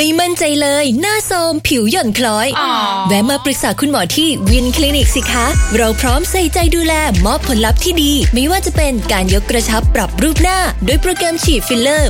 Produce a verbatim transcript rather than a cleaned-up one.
ไม่มั่นใจเลยหน้าโทรมผิวหย่อนคล้อยแวะมาปรึกษาคุณหมอที่วินคลินิกสิคะเราพร้อมใส่ใจดูแลมอบผลลัพธ์ที่ดีไม่ว่าจะเป็นการยกกระชับปรับรูปหน้าด้วยโปรแกรมฉีดฟิลเลอร์